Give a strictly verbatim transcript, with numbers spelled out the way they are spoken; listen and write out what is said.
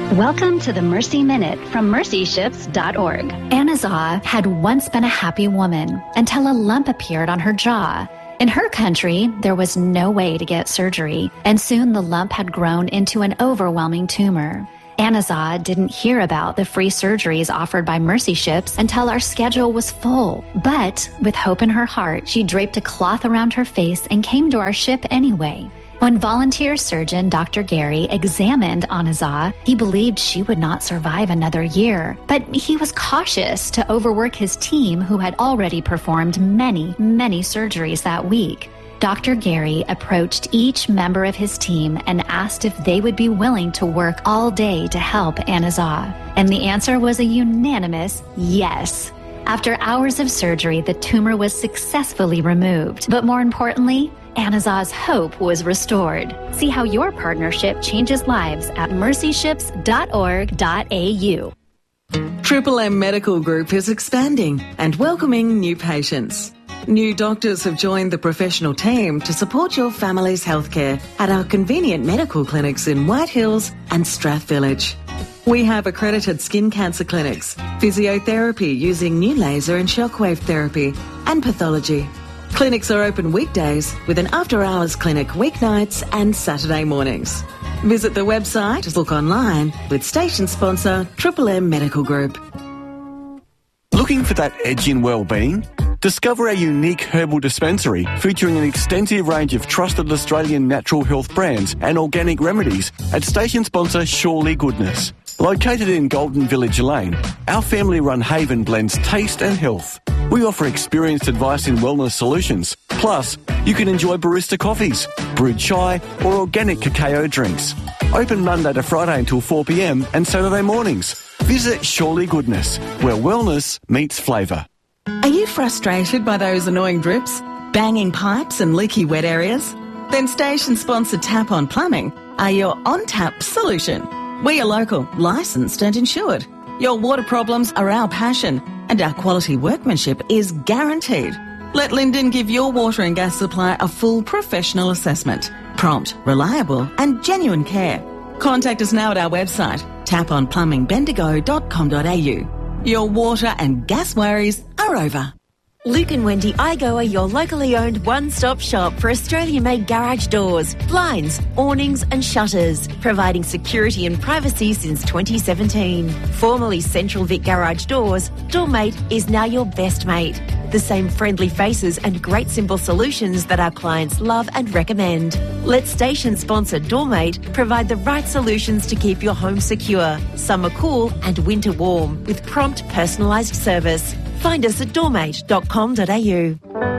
Welcome to the Mercy Minute from mercy ships dot org. Anazah had once been a happy woman until a lump appeared on her jaw. In her country, there was no way to get surgery, and soon the lump had grown into an overwhelming tumor. Anazah didn't hear about the free surgeries offered by Mercy Ships until our schedule was full. But with hope in her heart, she draped a cloth around her face and came to our ship anyway. When volunteer surgeon Doctor Gary examined Anazah, he believed she would not survive another year. But he was cautious to overwork his team, who had already performed many, many surgeries that week. Doctor Gary approached each member of his team and asked if they would be willing to work all day to help Anazah. And the answer was a unanimous yes. After hours of surgery, the tumor was successfully removed. But more importantly, Anazah's hope was restored. See how your partnership changes lives at mercy ships dot org dot a u. Triple M Medical Group is expanding and welcoming new patients. New doctors have joined the professional team to support your family's healthcare at our convenient medical clinics in White Hills and Strath Village. We have accredited skin cancer clinics, physiotherapy using new laser and shockwave therapy, and pathology. Clinics are open weekdays with an after-hours clinic weeknights and Saturday mornings. Visit the website, look online with station sponsor Triple M Medical Group. Looking for that edge in well-being? Discover our unique herbal dispensary featuring an extensive range of trusted Australian natural health brands and organic remedies at station sponsor Surely Goodness. Located in Golden Village Lane, our family-run haven blends taste and health. We offer experienced advice in wellness solutions. Plus, you can enjoy barista coffees, brewed chai or organic cacao drinks. Open Monday to Friday until four p m and Saturday mornings. Visit Surely Goodness, where wellness meets flavour. Are you frustrated by those annoying drips, banging pipes and leaky wet areas? Then station sponsor Tap On Plumbing are your on-tap solution. We are local, licensed and insured. Your water problems are our passion, and our quality workmanship is guaranteed. Let Linden give your water and gas supply a full professional assessment. Prompt, reliable and genuine care. Contact us now at our website, tap on plumbing bendigo dot com dot a u. Your water and gas worries are over. Luke and Wendy Igo are your locally owned one-stop shop for Australian-made garage doors, blinds, awnings and shutters, providing security and privacy since twenty seventeen. Formerly Central Vic Garage Doors, Doormate is now your best mate. The same friendly faces and great simple solutions that our clients love and recommend. Let station sponsor Doormate provide the right solutions to keep your home secure, summer cool and winter warm with prompt personalised service. Find us at doormate dot com dot a u.